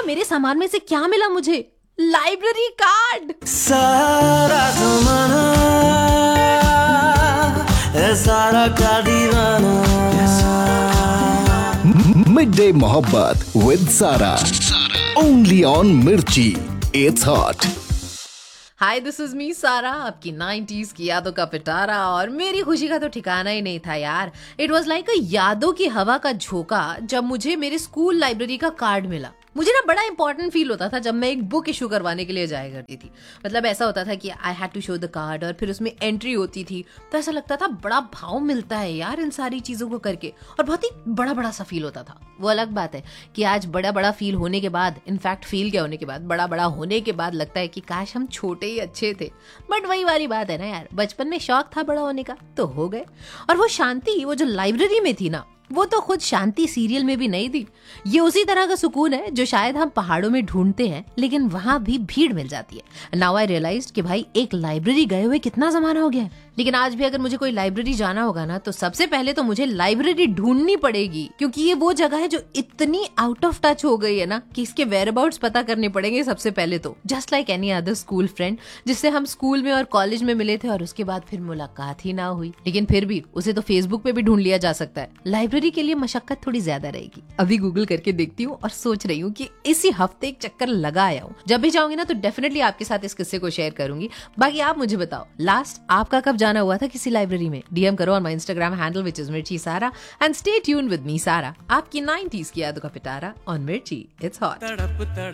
मेरे सामान में से क्या मिला मुझे? Library card. सारा ज़माना है सारा का दीवाना। Midday Mohabbat with Sara. Only on Mirchi. It's hot. Hi, this is me सारा, आपकी 90s की यादों का पिटारा। और मेरी खुशी का तो ठिकाना ही नहीं था यार। इट वॉज लाइक यादों की हवा का झोंका जब मुझे मेरे स्कूल लाइब्रेरी का कार्ड मिला। मुझे ना बड़ा इंपॉर्टेंट फील होता था जब मैं एक बुक इशू करवाने के लिए जाया करती थी। मतलब ऐसा होता था कि I had to show the card और फिर उसमें एंट्री होती थी, तो ऐसा लगता था बड़ा भाव मिलता है यार इन सारी चीजों को करके, और बहुत ही बड़ा बड़ा सा फील होता था। वो अलग बात है कि आज बड़ा बड़ा फील होने के बाद, इनफैक्ट फील क्या होने के बाद, बड़ा बड़ा होने के बाद लगता है कि काश हम छोटे ही अच्छे थे। बट वही वाली बात है ना यार, बचपन में शौक था बड़ा होने का तो हो गए। और वो शांति, वो जो लाइब्रेरी में थी ना, वो तो खुद शांति सीरियल में भी नहीं थी। ये उसी तरह का सुकून है जो शायद हम पहाड़ों में ढूंढते हैं, लेकिन वहां भी भीड़ मिल जाती है। नाउ आई रियलाइज्ड कि भाई एक लाइब्रेरी गए हुए कितना जमाना हो गया है। लेकिन आज भी अगर मुझे कोई लाइब्रेरी जाना होगा ना, तो सबसे पहले तो मुझे लाइब्रेरी ढूंढनी पड़ेगी, क्योंकि ये वो जगह है जो इतनी आउट ऑफ टच हो गई है ना कि इसके वेयरअबाउट्स पता करने पड़ेंगे सबसे पहले तो। Just like any other school friend जिससे हम स्कूल में और कॉलेज में मिले थे और उसके बाद फिर मुलाकात ही ना हुई, लेकिन फिर भी उसे तो फेसबुक पे भी ढूंढ लिया जा सकता है। लाइब्रेरी के लिए मशक्कत थोड़ी ज्यादा रहेगी। अभी गूगल करके देखती हूँ और सोच रही हूँ कि इसी हफ्ते एक चक्कर लगा आया हूँ। जब भी जाऊंगी ना तो डेफिनेटली आपके साथ इस किस्से को शेयर करूंगी। बाकी आप मुझे बताओ, लास्ट आपका कब जाना हुआ था किसी लाइब्रेरी में? डीएम करो on my Instagram handle which is मिर्ची सारा, and stay tuned with me सारा, आपकी 90s की यादों का पिटारा ऑन मिर्ची। It's hot.